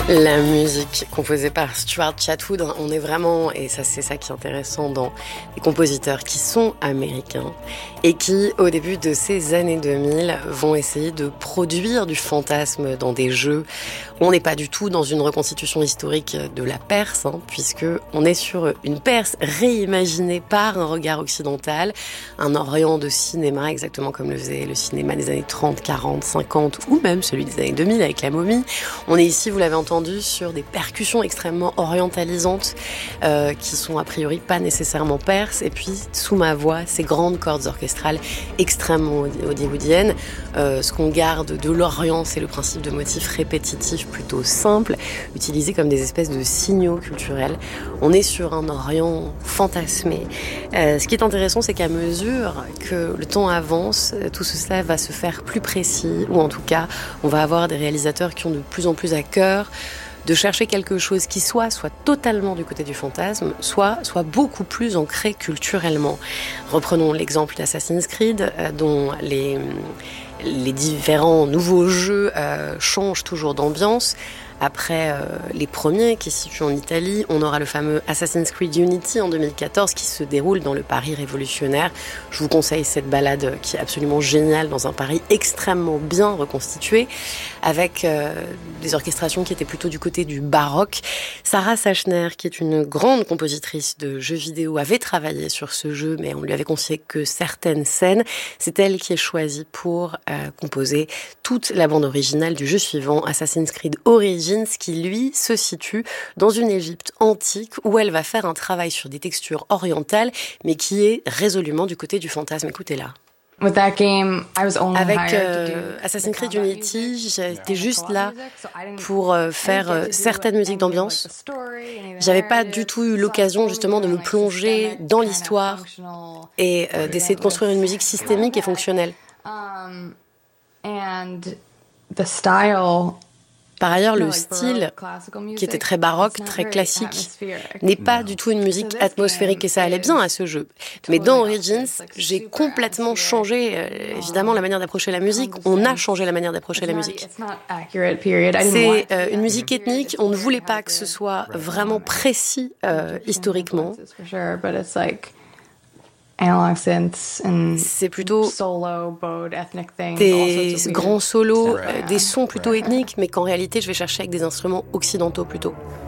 La musique composée par Stuart Chatwood, on est vraiment, et ça c'est ça qui est intéressant dans les compositeurs qui sont américains et qui, au début de ces années 2000, vont essayer de produire du fantasme dans des jeux. On n'est pas du tout dans une reconstitution historique de la Perse, puisque on est sur une Perse réimaginée par un regard occidental, un Orient de cinéma, exactement comme le faisait le cinéma des années 30, 40, 50 ou même celui des années 2000 avec La Momie. On est ici, vous l'avez entendu, sur des percussions extrêmement orientalisantes qui sont a priori pas nécessairement perses, et puis sous ma voix ces grandes cordes orchestrales extrêmement hollywoodiennes. Ce qu'on garde de l'Orient, c'est le principe de motifs répétitifs plutôt simples, utilisés comme des espèces de signaux culturels. On est sur un Orient fantasmé. Ce qui est intéressant, c'est qu'à mesure que le temps avance, tout cela va se faire plus précis, ou en tout cas on va avoir des réalisateurs qui ont de plus en plus à cœur de chercher quelque chose qui soit totalement du côté du fantasme, soit beaucoup plus ancré culturellement. Reprenons l'exemple d'Assassin's Creed, dont les différents nouveaux jeux changent toujours d'ambiance. Après les premiers qui se situent en Italie, on aura le fameux Assassin's Creed Unity en 2014 qui se déroule dans le Paris révolutionnaire. Je vous conseille cette balade qui est absolument géniale dans un Paris extrêmement bien reconstitué avec des orchestrations qui étaient plutôt du côté du baroque. Sarah Sachner, qui est une grande compositrice de jeux vidéo, avait travaillé sur ce jeu, mais on lui avait confié que certaines scènes. C'est elle qui est choisie pour composer toute la bande originale du jeu suivant, Assassin's Creed Origins, qui lui se situe dans une Égypte antique où elle va faire un travail sur des textures orientales, mais qui est résolument du côté du fantasme. Écoutez-la. Avec Assassin's Creed Unity, j'étais juste là pour faire certaines musiques d'ambiance. J'avais pas du tout eu l'occasion justement de me plonger dans l'histoire et d'essayer de construire une musique systémique et fonctionnelle. Par ailleurs, le style, qui était très baroque, très classique, n'est pas du tout une musique atmosphérique, et ça allait bien à ce jeu. Mais dans Origins, j'ai complètement changé, évidemment, la manière d'approcher la musique. On a changé la manière d'approcher la musique. C'est une musique ethnique, on ne voulait pas que ce soit vraiment précis historiquement. C'est plutôt des grands solos, des sons plutôt ethniques, mais qu'en réalité je vais chercher avec des instruments occidentaux plutôt.